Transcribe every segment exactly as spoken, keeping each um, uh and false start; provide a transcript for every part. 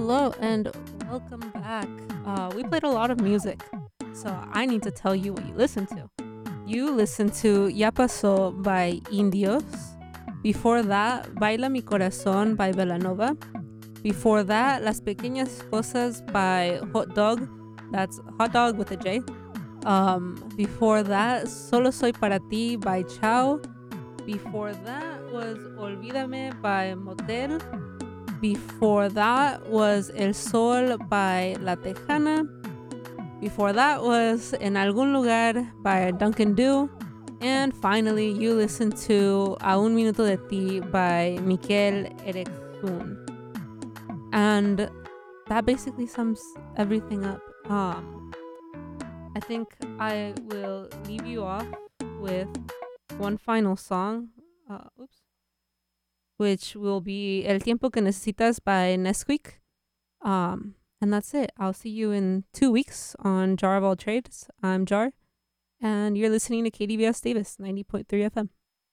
hello, and welcome back. Uh, we played a lot of music, so I need to tell you what you listened to. You listened to Ya Pasó by Indios. Before that, Baila Mi Corazón by Belanova. Before that, Las Pequeñas Cosas by Hot Dog. That's Hot Dog with a J. Um, before that, Solo Soy Para Ti by Chao. Before that was Olvídame by Motel. Before that was El Sol by La Tejana. Before that was En Algún Lugar by Duncan Du. And finally, you listened to A Un Minuto de Ti by Mikel Erexun. And that basically sums everything up. Um, I think I will leave you off with one final song. Uh, oops. Which will be El Tiempo que Necesitas by Nesquik. Um, and that's it. I'll see you in two weeks on Jar of All Trades. I'm Jar, and you're listening to K D V S Davis, ninety point three F M.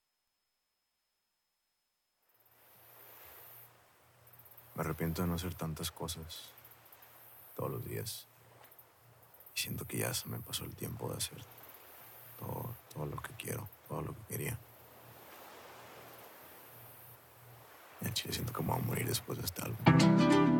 Me arrepiento de no hacer tantas cosas todos los días. Y siento que ya se me pasó el tiempo de hacer todo, todo lo que quiero, todo lo que quería. En Chile siento que me voy a morir después de este álbum.